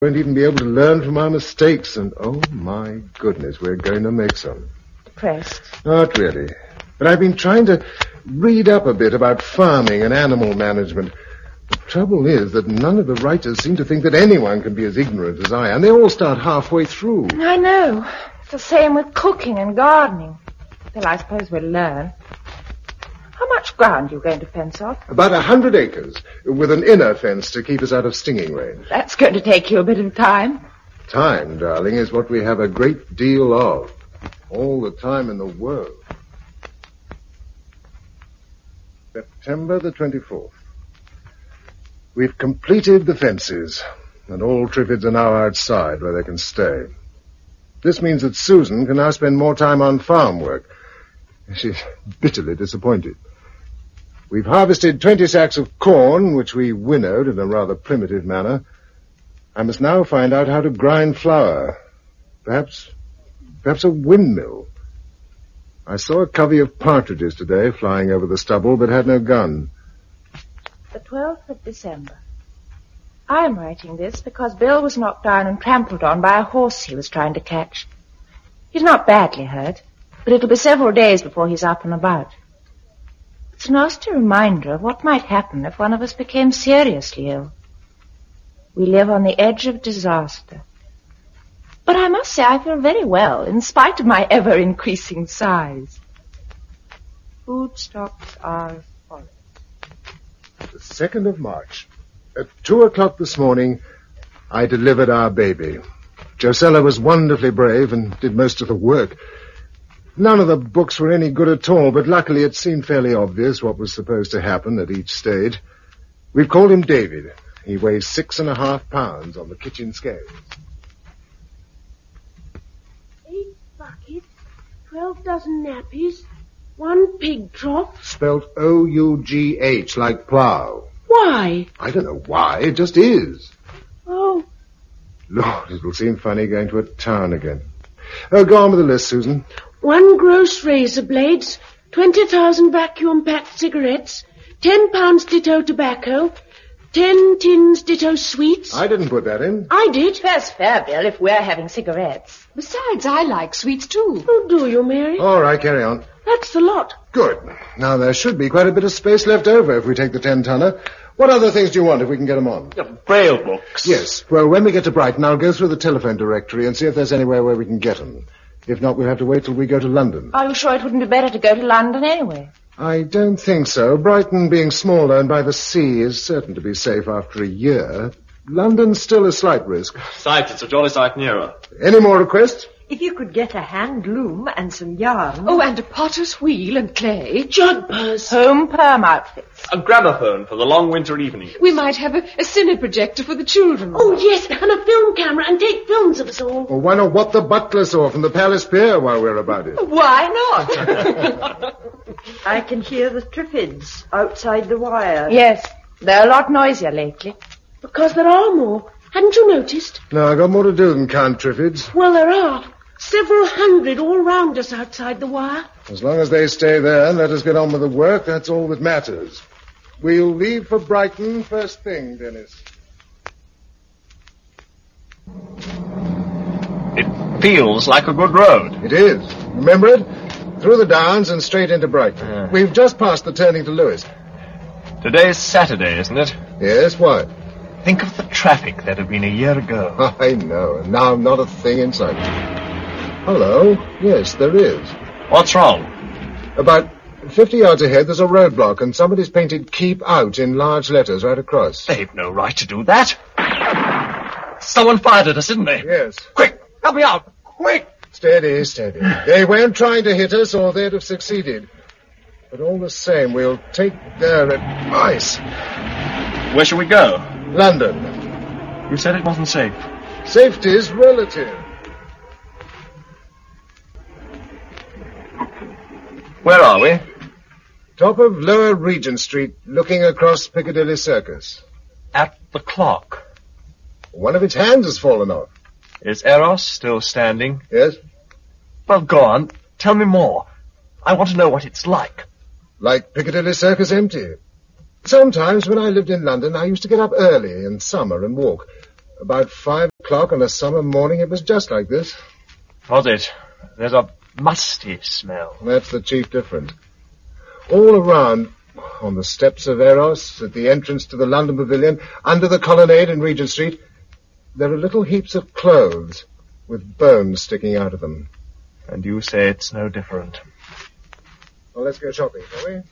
Won't even be able to learn from our mistakes, and oh my goodness, we're going to make some. Depressed? Not really. But I've been trying to read up a bit about farming and animal management. The trouble is that none of the writers seem to think that anyone can be as ignorant as I am. They all start halfway through. I know. It's the same with cooking and gardening. Well, I suppose we'll learn. How much ground are you going to fence off? About 100 acres, with an inner fence to keep us out of stinging range. That's going to take you a bit of time. Time, darling, is what we have a great deal of. All the time in the world. September the 24th. We've completed the fences, and all Triffids are now outside where they can stay. This means that Susan can now spend more time on farm work. She's bitterly disappointed. We've harvested 20 sacks of corn, which we winnowed in a rather primitive manner. I must now find out how to grind flour. Perhaps a windmill. I saw a covey of partridges today flying over the stubble, but had no gun. The 12th of December. I am writing this because Bill was knocked down and trampled on by a horse he was trying to catch. He's not badly hurt, but it'll be several days before he's up and about. It's a nasty reminder of what might happen if one of us became seriously ill. We live on the edge of disaster. But I must say I feel very well, in spite of my ever-increasing size. Food stocks are as follows. The 2nd of March. At 2 o'clock this morning, I delivered our baby. Josella was wonderfully brave and did most of the work. None of the books were any good at all, but luckily it seemed fairly obvious what was supposed to happen at each stage. We've called him David. He weighs 6.5 pounds on the kitchen scales. 8 buckets, 12 dozen nappies, 1 pig trough. Spelt O-U-G-H, like plough. Why? I don't know why, it just is. Oh. Lord, it'll seem funny going to a town again. Oh, go on with the list, Susan. 1 gross razor blades, 20,000 vacuum-packed cigarettes, 10 pounds ditto tobacco, 10 tins ditto sweets. I didn't put that in. I did. That's fair, Bill, if we're having cigarettes. Besides, I like sweets too. Oh, do you, Mary? All right, carry on. That's the lot. Good. Now, there should be quite a bit of space left over if we take the 10-tonner. What other things do you want if we can get them on? Braille books. Yes. Well, when we get to Brighton, I'll go through the telephone directory and see if there's anywhere where we can get them. If not, we'll have to wait till we go to London. Are you sure it wouldn't be better to go to London anyway? I don't think so. Brighton, being smaller and by the sea, is certain to be safe after a year. London's still a slight risk. Besides, it's a jolly sight nearer. Any more requests? If you could get a hand loom and some yarn. Oh, and a potter's wheel and clay. Jodhpurs. Home perm outfits. A gramophone for the long winter evenings. We might have a cine projector for the children. Oh, yes, and a film camera and take films of us all. Or why not what the butler saw from the Palace Pier while we're about it? Why not? I can hear the Triffids outside the wire. Yes, they're a lot noisier lately. Because there are more. Hadn't you noticed? No, I've got more to do than count Triffids. Well, there are. Several hundred all round us outside the wire. As long as they stay there and let us get on with the work, that's all that matters. We'll leave for Brighton first thing, Dennis. It feels like a good road. It is. Remember it? Through the downs and straight into Brighton. We've just passed the turning to Lewes. Today's Saturday, isn't it? Yes, why? Think of the traffic that had been a year ago. I know, and now not a thing in sight. Hello. Yes, there is. What's wrong? About 50 yards ahead, there's a roadblock, and somebody's painted "Keep Out" in large letters right across. They've no right to do that. Someone fired at us, didn't they? Yes. Quick, help me out. Quick. Steady, steady. They weren't trying to hit us, or they'd have succeeded. But all the same, we'll take their advice. Where shall we go? London. You said it wasn't safe. Safety's relative. Where are we? Top of Lower Regent Street, looking across Piccadilly Circus. At the clock. One of its hands has fallen off. Is Eros still standing? Yes. Well, go on. Tell me more. I want to know what it's like. Like Piccadilly Circus empty. Sometimes when I lived in London, I used to get up early in summer and walk. About 5 o'clock on a summer morning, it was just like this. Was it? There's a musty smell. That's the chief difference. All around, on the steps of Eros, at the entrance to the London Pavilion, under the colonnade in Regent Street, there are little heaps of clothes with bones sticking out of them. And you say it's no different. Well, let's go shopping, shall we?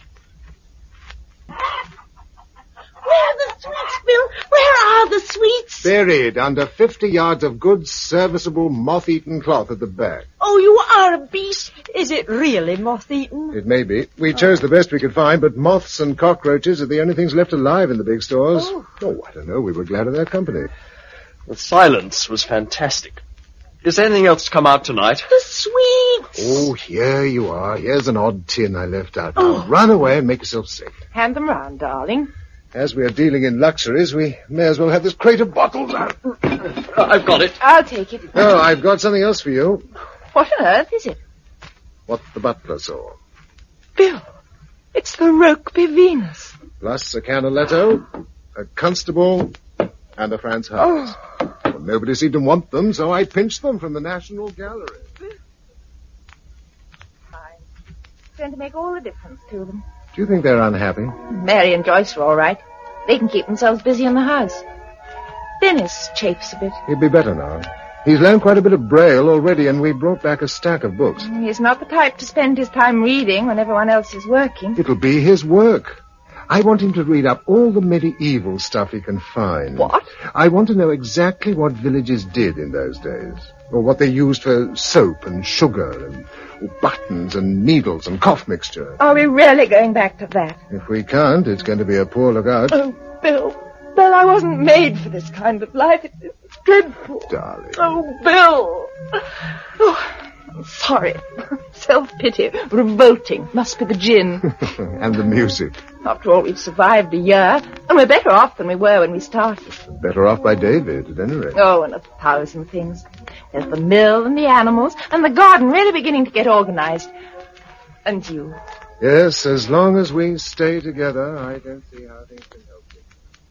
Where are the sweets, Bill? Where are the sweets? Buried under 50 yards of good, serviceable, moth-eaten cloth at the back. Oh, you are a beast. Is it really moth-eaten? It may be. We chose the best we could find, but moths and cockroaches are the only things left alive in the big stores. Oh, I don't know. We were glad of their company. The silence was fantastic. Is there anything else to come out tonight? The sweets. Oh, here you are. Here's an odd tin I left out. Now, run away and make yourself safe. Hand them round, darling. As we are dealing in luxuries, we may as well have this crate of bottles out. I've got it. I'll take it. Oh, I've got something else for you. What on earth is it? What the butler saw. Bill, it's the Rokeby Venus. Plus a Canaletto, a Constable, and a Franz Hals. Well, nobody seemed to want them, so I pinched them from the National Gallery. Fine. It's going to make all the difference to them. Do you think they're unhappy? Mary and Joyce are all right. They can keep themselves busy in the house. Dennis chafes a bit. He'll be better now. He's learned quite a bit of Braille already, and we brought back a stack of books. He's not the type to spend his time reading when everyone else is working. It'll be his work. I want him to read up all the medieval stuff he can find. What? I want to know exactly what villages did in those days. Or what they used for soap and sugar and buttons and needles and cough mixture. Are we really going back to that? If we can't, it's going to be a poor lookout. Oh, Bill. Bill, I wasn't made for this kind of life. It's dreadful. Darling. Oh, Bill. Oh, I'm sorry. Self-pity. Revolting. Must be the gin. And the music. After all, we've survived a year, and we're better off than we were when we started. Better off by David, at any rate. Oh, and 1,000 things. There's the mill and the animals, and the garden really beginning to get organized. And you. Yes, as long as we stay together, I don't see how things can help you.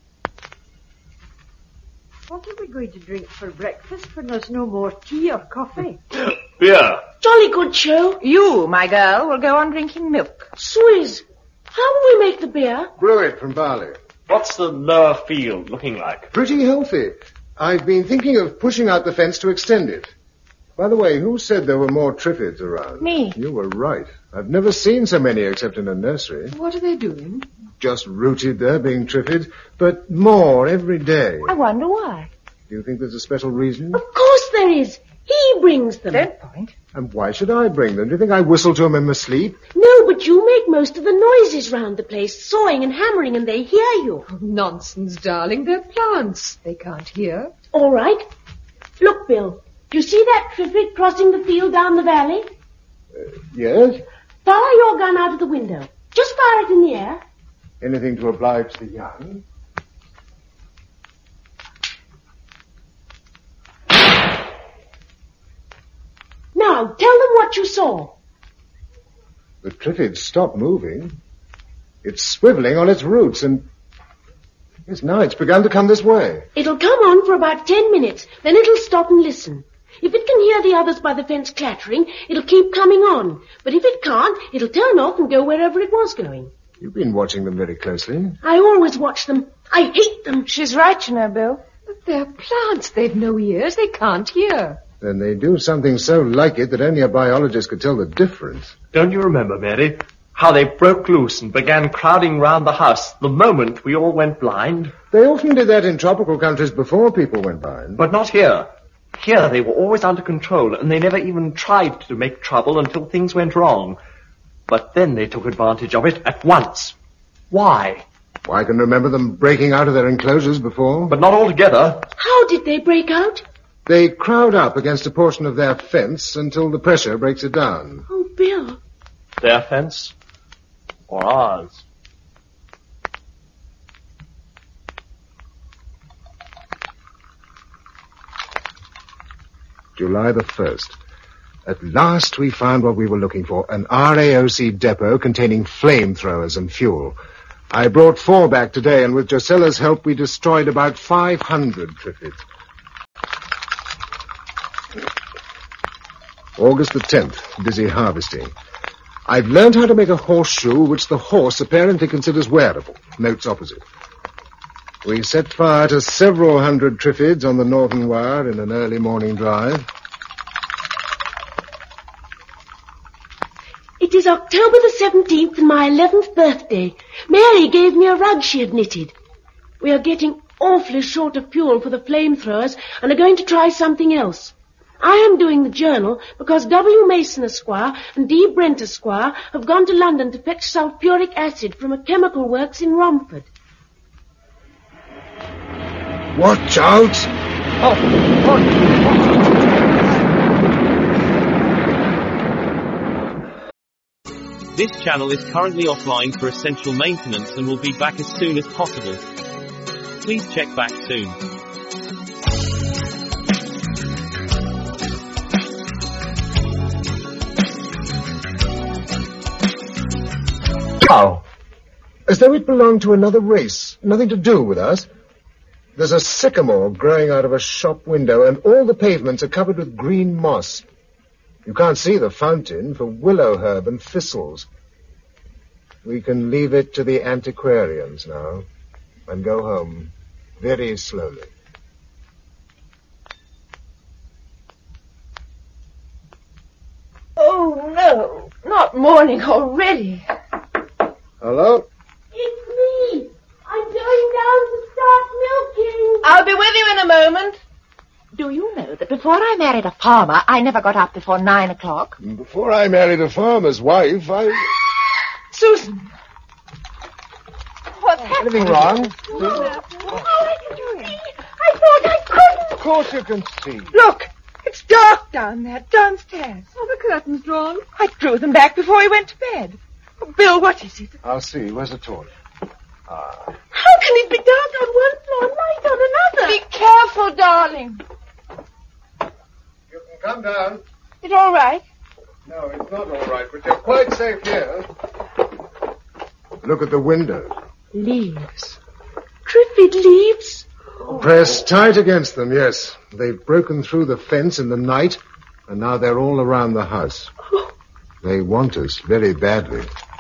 What are we going to drink for breakfast when there's no more tea or coffee? Beer. Jolly good show. You, my girl, will go on drinking milk. Swizz. How will we make the beer? Brew it from barley. What's the lower field looking like? Pretty healthy. I've been thinking of pushing out the fence to extend it. By the way, who said there were more triffids around? Me. You were right. I've never seen so many except in a nursery. What are they doing? Just rooted there, being triffid, but more every day. I wonder why. Do you think there's a special reason? Of course there is. He brings them. Don't point. And why should I bring them? Do you think I whistle to them in my sleep? No, but you make most of the noises round the place, sawing and hammering, and they hear you. Oh, nonsense, darling. They're plants. They can't hear. All right. Look, Bill. Do you see that triffid crossing the field down the valley? Yes? Fire your gun out of the window. Just fire it in the air. Anything to oblige the young. Now, tell them what you saw. The triffid stopped moving. It's swiveling on its roots, and... Yes, now it's begun to come this way. It'll come on for about 10 minutes, then it'll stop and listen. If it can hear the others by the fence clattering, it'll keep coming on. But if it can't, it'll turn off and go wherever it was going. You've been watching them very closely. I always watch them. I hate them. She's right, you know, Bill. But they're plants. They've no ears. They can't hear. Then they do something so like it that only a biologist could tell the difference. Don't you remember, Mary, how they broke loose and began crowding round the house the moment we all went blind? They often did that in tropical countries before people went blind. But not here. Here they were always under control, and they never even tried to make trouble until things went wrong. But then they took advantage of it at once. Why? I can remember them breaking out of their enclosures before. But not altogether. How did they break out? They crowd up against a portion of their fence until the pressure breaks it down. Oh, Bill. Their fence or ours? July the 1st. At last we found what we were looking for, an RAOC depot containing flamethrowers and fuel. I brought 4 back today, and with Josella's help, we destroyed about 500 triffids. August the 10th, busy harvesting. I've learned how to make a horseshoe which the horse apparently considers wearable. Notes opposite. We set fire to several hundred triffids on the Northern Wire in an early morning drive. It is October the 17th and my 11th birthday. Mary gave me a rug she had knitted. We are getting awfully short of fuel for the flamethrowers and are going to try something else. I am doing the journal because W. Mason Esquire and D. Brent Esquire have gone to London to fetch sulphuric acid from a chemical works in Romford. Watch out! This channel is currently offline for essential maintenance and will be back as soon as possible. Please check back soon. How? As though it belonged to another race. Nothing to do with us. There's a sycamore growing out of a shop window, and all the pavements are covered with green moss. You can't see the fountain for willow herb and thistles. We can leave it to the antiquarians now and go home very slowly. Oh, no. Not morning already. Hello? It's me. I'm going down to start milking. I'll be with you in a moment. Do you know that before I married a farmer, I never got up before 9 o'clock? Before I married a farmer's wife, Susan! What's happening? Anything wrong? I thought I couldn't. Of course you can see. Look, it's dark down there, downstairs. Oh, the curtain's drawn. I drew them back before he went to bed. Oh, Bill, what is it? I'll see. Where's the torch? How can it be dark on one floor and light on another? Be careful, darling. You can come down. Is it all right? No, it's not all right, but you're quite safe here. Look at the windows. Leaves. Triffid leaves. Pressed tight against them, yes. They've broken through the fence in the night, and now they're all around the house. They want us very badly.